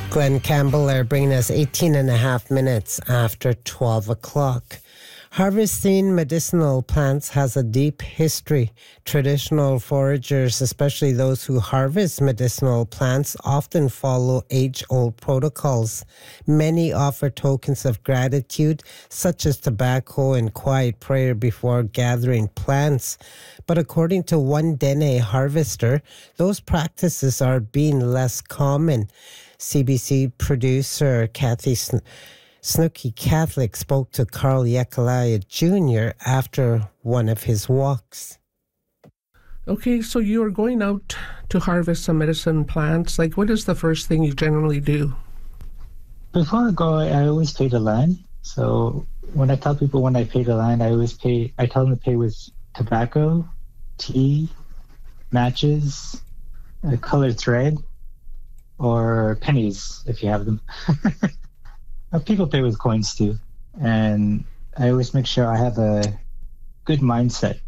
Glenn Campbell are bringing us 18 and a half minutes after 12 o'clock. Harvesting medicinal plants has a deep history. Traditional foragers, especially those who harvest medicinal plants, often follow age-old protocols. Many offer tokens of gratitude, such as tobacco and quiet prayer before gathering plants. But according to one Dene harvester, those practices are being less common. CBC producer Kathy Snooky Catholic spoke to Carl Yakalaya Jr. after one of his walks. Okay, so you are going out to harvest some medicine plants. Like, what is the first thing you generally do? Before I go, I always pay the land. So when I tell people when I pay the land, I tell them to pay with tobacco, tea, matches, colored thread, or pennies if you have them. People pay with coins too. And I always make sure I have a good mindset.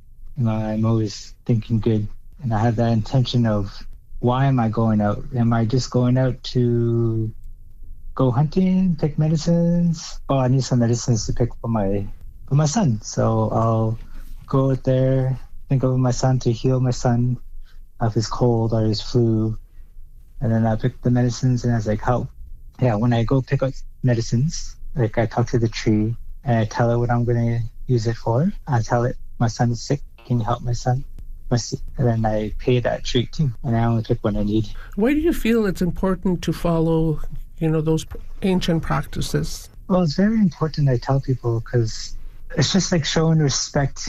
I'm always thinking good. And I have that intention of, why am I going out? Am I just going out to go hunting, pick medicines? Oh, I need some medicines to pick for my son. So I'll go out there, think of my son to heal my son of his cold or his flu. And then I pick the medicines, and I was like, when I go pick up medicines, like I talk to the tree and I tell it what I'm going to use it for. I tell it, my son is sick, can you help my son? And then I pay that tree too, and I only pick what I need. Why do you feel it's important to follow, those ancient practices? Well, it's very important, I tell people, because it's just like showing respect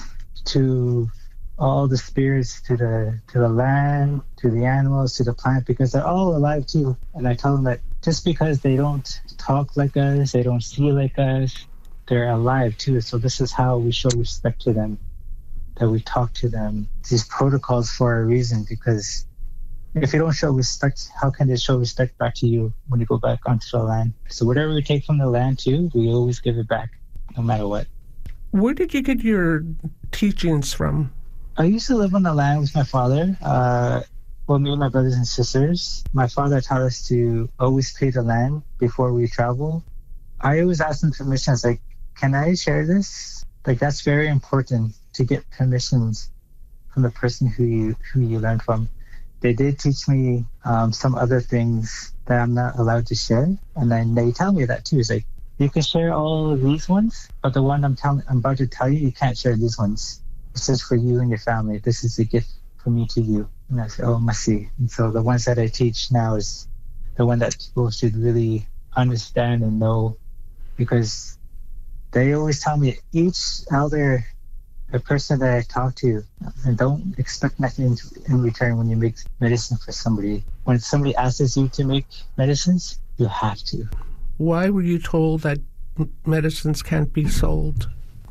to all the spirits, to the land, to the animals, to the plant, because they're all alive too. And I tell them that just because they don't talk like us, they don't see like us, they're alive too. So this is how we show respect to them, that we talk to them. These protocols for a reason, because if you don't show respect, how can they show respect back to you when you go back onto the land? So whatever we take from the land too, we always give it back, no matter what. Where did you get your teachings from? I used to live on the land with my father. Me and my brothers and sisters. My father taught us to always pay the land before we travel. I always ask them permission. It's like, can I share this? Like, that's very important, to get permissions from the person who you learn from. They did teach me some other things that I'm not allowed to share. And then they tell me that too. It's like, you can share all of these ones, but the one I'm about to tell you, you can't share these ones. This is for you and your family. This is a gift from me to you. And I said, masi. And so the ones that I teach now is the one that people should really understand and know, because they always tell me, each elder, a person that I talk to, and don't expect nothing in return when you make medicine for somebody. When somebody asks you to make medicines, you have to. Why were you told that medicines can't be sold?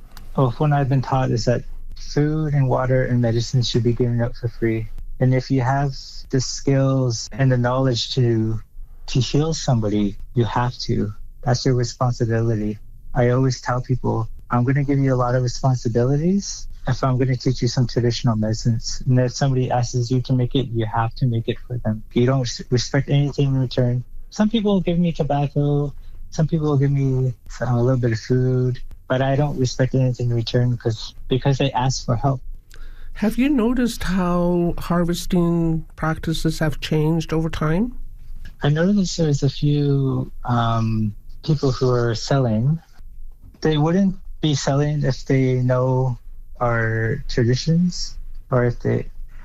What I've been taught is that food and water and medicine should be given out for free. And if you have the skills and the knowledge to heal somebody, you have to. That's your responsibility. I always tell people, I'm going to give you a lot of responsibilities if I'm going to teach you some traditional medicines. And if somebody asks you to make it, you have to make it for them. You don't respect anything in return. Some people will give me tobacco. Some people will give me a little bit of food. But I don't respect anything in return because they ask for help. Have you noticed how harvesting practices have changed over time? I noticed there's a few people who are selling. They wouldn't be selling if they know our traditions, or if they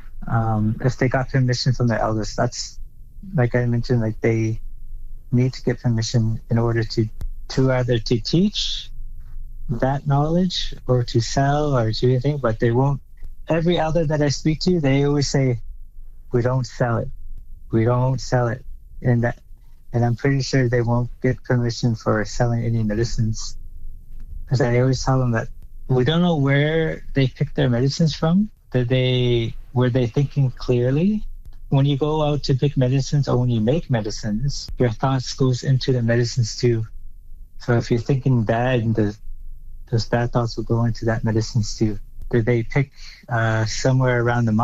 got permission from their elders. That's, like I mentioned, like they need to get permission in order to either to teach that knowledge or to sell or to anything, but they won't. Every elder that I speak to, they always say, we don't sell it. We don't sell it. And I'm pretty sure they won't get permission for selling any medicines. Because I always tell them that we don't know where they pick their medicines from, were they thinking clearly? When you go out to pick medicines or when you make medicines, your thoughts goes into the medicines too. So if you're thinking bad, those bad thoughts will go into that medicines too. Did they pick somewhere around the